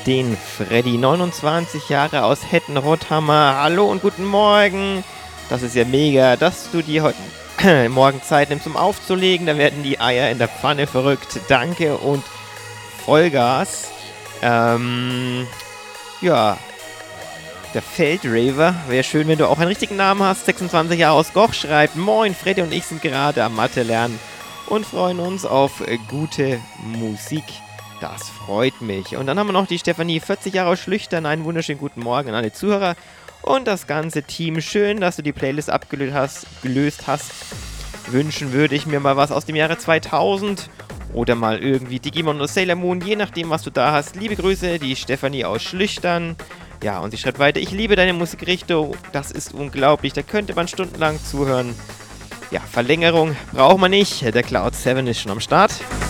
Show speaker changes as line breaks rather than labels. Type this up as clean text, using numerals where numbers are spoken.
den Freddy, 29 Jahre aus Hettenrotthammer. Hallo und guten Morgen. Das ist ja mega, dass du dir heute Morgen Zeit nimmst, um aufzulegen. Da werden die Eier in der Pfanne verrückt. Danke und Vollgas. Ja, der Feldraver. Wäre schön, wenn du auch einen richtigen Namen hast. 26 Jahre aus Goch schreibt: Moin, Freddy und ich sind gerade am Mathe lernen und freuen uns auf gute Musik. Das freut mich. Und dann haben wir noch die Stefanie, 40 Jahre aus Schlüchtern. Einen wunderschönen guten Morgen an alle Zuhörer und das ganze Team. Schön, dass du die Playlist gelöst hast. Wünschen würde ich mir mal was aus dem Jahre 2000 oder mal irgendwie Digimon oder Sailor Moon, je nachdem, was du da hast. Liebe Grüße, die Stefanie aus Schlüchtern. Ja, und sie schreibt weiter: Ich liebe deine Musikrichtung. Das ist unglaublich. Da könnte man stundenlang zuhören. Ja, Verlängerung braucht man nicht. Der Cloud 7 ist schon am Start.